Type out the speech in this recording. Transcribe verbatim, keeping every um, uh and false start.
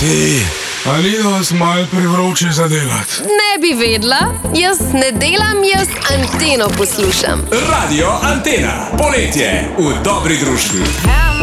Ti, ali je vas malo prevroče za delati? Ne bi vedla, jaz ne delam, jaz Anteno poslušam. Radio Antena, poletje v dobri družbi.